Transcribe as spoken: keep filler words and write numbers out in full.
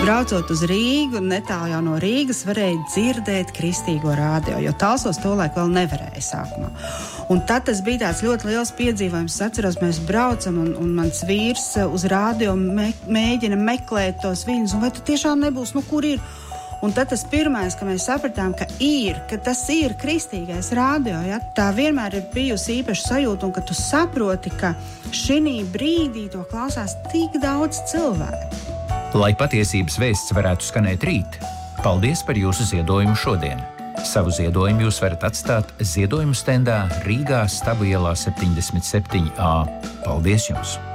braucot uz Rīgu, netālu jau no Rīgas, varēja dzirdēt kristīgo radio, jo tālsos tolaik vēl nevarēja sākumā. Un tad tas bija tāds ļoti liels piedzīvojums. Es atceros, mēs braucam, un, un mans vīrs uz radio me, mēģina meklēt tos viņus, un vai tu tiešām nebūs, nu kur ir? Un tad tas pirmais, ka mēs sapratām, ka ir, ka tas ir kristīgais radio, ja? Tā vienmēr ir bijusi īpaša sajūta, un ka tu saproti, ka šinī brīdī to klausās tik daudz cilvēku. Lai patiesības vēsts varētu skanēt rīt, paldies par jūsu ziedojumu šodien. Savu ziedojumu jūs varat atstāt ziedojumu stendā Rīgā Stabu ielā septiņdesmit septiņi A. Paldies jums!